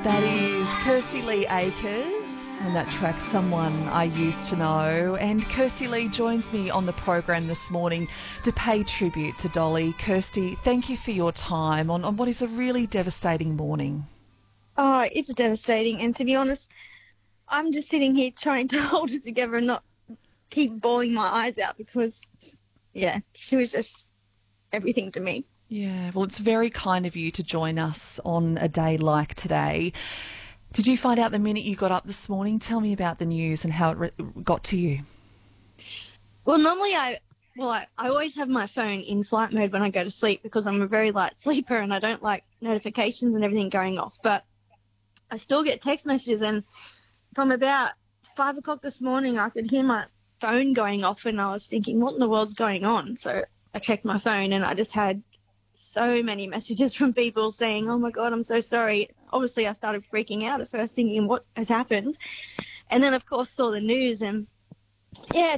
That is Kirsty Lee Akers and that track Someone I Used to Know. And Kirsty Lee joins me on the program this morning to pay tribute to Dolly. Kirsty, thank you for your time on what is a really devastating morning. Oh, it's devastating. And to be honest, I'm just sitting here trying to hold it together and not keep bawling my eyes out because, yeah, she was just everything to me. Yeah, well, it's very kind of you to join us on a day like today. Did you find out the minute you got up this morning? Tell me about the news and how it got to you. Well, normally I always have my phone in flight mode when I go to sleep because I'm a very light sleeper and I don't like notifications and everything going off. But I still get text messages, and from about 5 o'clock this morning, I could hear my phone going off, and I was thinking, what in the world's going on? So I checked my phone, and I just had so many messages from people saying, oh my God, I'm so sorry. Obviously, I started freaking out at first, thinking, what has happened? And then, of course, saw the news, and yeah,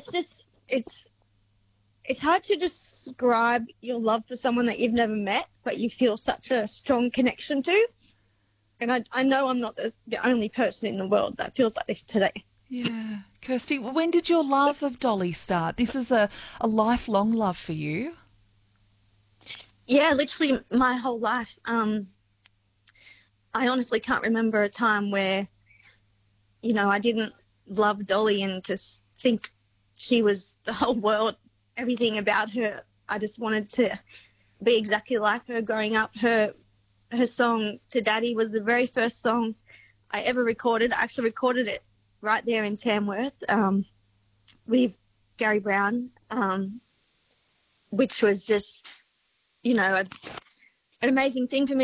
it's hard to describe your love for someone that you've never met, but you feel such a strong connection to. And I know I'm not the only person in the world that feels like this today. Yeah. Kirsty, when did your love of Dolly start? This is a lifelong love for you. Yeah, literally my whole life. I honestly can't remember a time where, I didn't love Dolly and just think she was the whole world, everything about her. I just wanted to be exactly like her growing up. Her song To Daddy was the very first song I ever recorded. I actually recorded it right there in Tamworth with Gary Brown, which was just, an amazing thing for me.